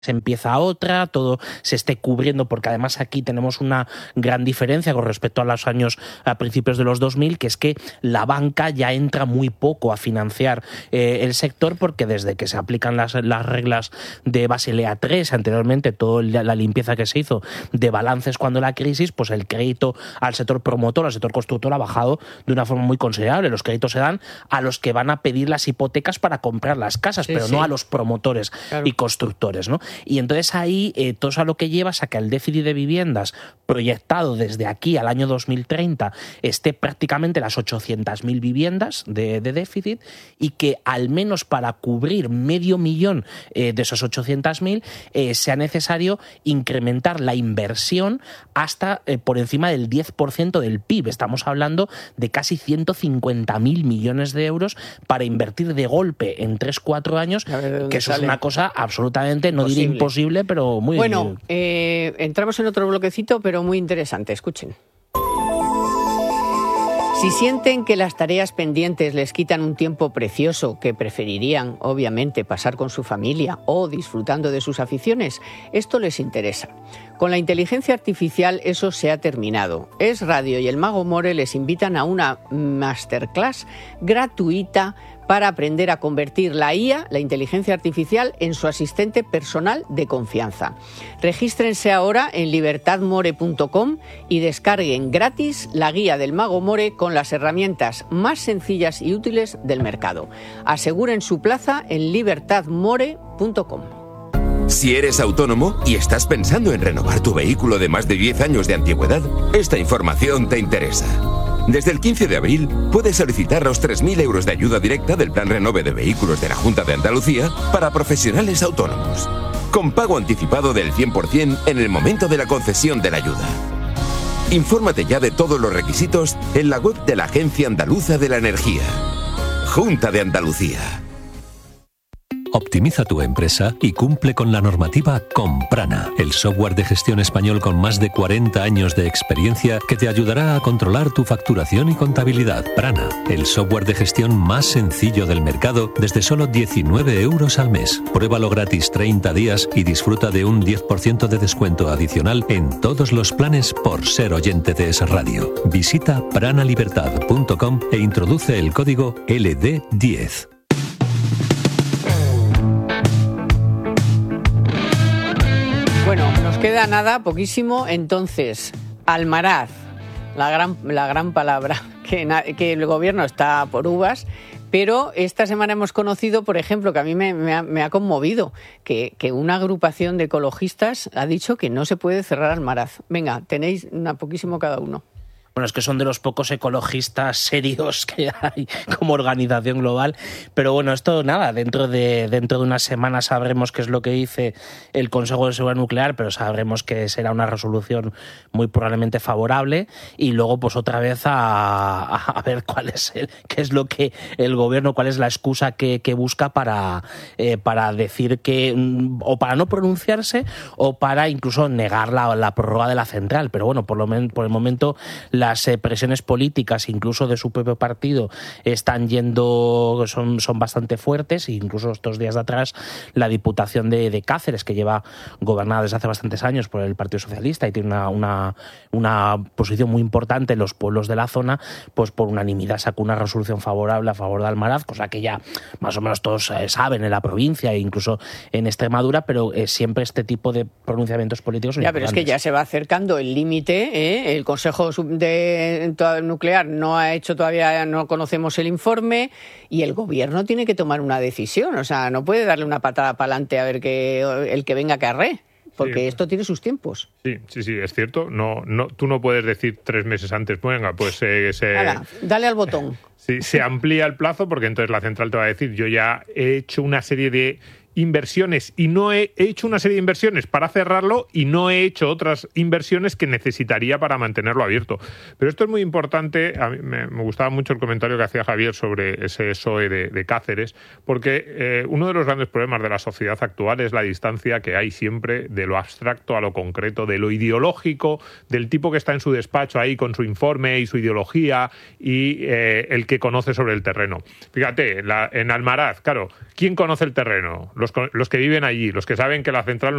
se empieza otra, todo se esté cubriendo, porque además aquí tenemos una gran diferencia con respecto a los años a principios de los 2000, que es que la banca ya entra muy poco a financiar el sector, porque desde que se aplican las reglas de Basilea III, anteriormente toda la limpieza que se hizo de balances cuando la crisis, pues el crédito al sector promotor, al sector constructor ha bajado de una forma muy considerable. Los créditos se dan a los que van a pedir las hipotecas para comprar las casas, pero no a los promotores y constructores, ¿no? Y entonces ahí todo eso a lo que lleva es a que el déficit de viviendas proyectado desde aquí al año 2030 esté prácticamente las 800.000 viviendas de déficit, y que al menos para cubrir 500.000 de esos 800.000 sea necesario incrementar la inversión hasta por encima del 10% del PIB. Estamos hablando de casi 150.000 millones de euros para invertir de golpe en 3-4 años, que eso es una cosa absolutamente, no diré imposible, pero muy... Bueno, entramos en otro bloquecito, pero muy interesante. Escuchen. Si sienten que las tareas pendientes les quitan un tiempo precioso que preferirían, obviamente, pasar con su familia o disfrutando de sus aficiones, esto les interesa. Con la inteligencia artificial eso se ha terminado. Es Radio y el Mago More les invitan a una masterclass gratuita para aprender a convertir la IA, la inteligencia artificial, en su asistente personal de confianza. Regístrense ahora en libertadmore.com y descarguen gratis la guía del Mago More con las herramientas más sencillas y útiles del mercado. Aseguren su plaza en libertadmore.com. Si eres autónomo y estás pensando en renovar tu vehículo de más de 10 años de antigüedad, esta información te interesa. Desde el 15 de abril puedes solicitar los 3.000 euros de ayuda directa del Plan Renove de Vehículos de la Junta de Andalucía para profesionales autónomos, con pago anticipado del 100% en el momento de la concesión de la ayuda. Infórmate ya de todos los requisitos en la web de la Agencia Andaluza de la Energía. Junta de Andalucía. Optimiza tu empresa y cumple con la normativa con Prana, el software de gestión español con más de 40 años de experiencia que te ayudará a controlar tu facturación y contabilidad. Prana, el software de gestión más sencillo del mercado desde solo 19 euros al mes. Pruébalo gratis 30 días y disfruta de un 10% de descuento adicional en todos los planes por ser oyente de Es Radio. Visita pranalibertad.com e introduce el código LD10. Bueno, nos queda nada, poquísimo. Entonces, Almaraz, la gran palabra, que el gobierno está por uvas, pero esta semana hemos conocido, por ejemplo, que a mí me ha conmovido, que una agrupación de ecologistas ha dicho que no se puede cerrar Almaraz. Venga, tenéis poquísimo cada uno. Bueno, es que son de los pocos ecologistas serios que hay como organización global. Pero bueno, esto nada, dentro de una semana sabremos qué es lo que dice el Consejo de Seguridad Nuclear, pero sabremos que será una resolución muy probablemente favorable. Y luego, pues otra vez a ver qué es lo que el gobierno, cuál es la excusa que busca para decir que, o para no pronunciarse, o para incluso negar la prórroga de la central. Pero bueno, por el momento las presiones políticas, incluso de su propio partido, son bastante fuertes. Incluso estos días de atrás, la Diputación de Cáceres, que lleva gobernada desde hace bastantes años por el Partido Socialista y tiene una posición muy importante en los pueblos de la zona, pues por unanimidad sacó una resolución favorable a favor de Almaraz, cosa que ya más o menos todos saben en la provincia e incluso en Extremadura, pero siempre este tipo de pronunciamientos políticos son pero es que ya se va acercando el límite, el Consejo de Nuclear no ha hecho todavía, no conocemos el informe, y el gobierno tiene que tomar una decisión. O sea, no puede darle una patada para adelante a ver el que venga que arre, porque esto tiene sus tiempos. Sí, es cierto. Tú no puedes decir 3 meses antes, venga, pues dale al botón. Sí, se amplía el plazo, porque entonces la central te va a decir, yo ya he hecho una serie de inversiones y no he hecho una serie de inversiones para cerrarlo y no he hecho otras inversiones que necesitaría para mantenerlo abierto. Pero esto es muy importante. A mí me gustaba mucho el comentario que hacía Javier sobre ese SOE de Cáceres, porque uno de los grandes problemas de la sociedad actual es la distancia que hay siempre de lo abstracto a lo concreto, de lo ideológico, del tipo que está en su despacho ahí con su informe y su ideología, y el que conoce sobre el terreno. Fíjate, en Almaraz, claro, ¿quién conoce el terreno? Los que viven allí, los que saben que la central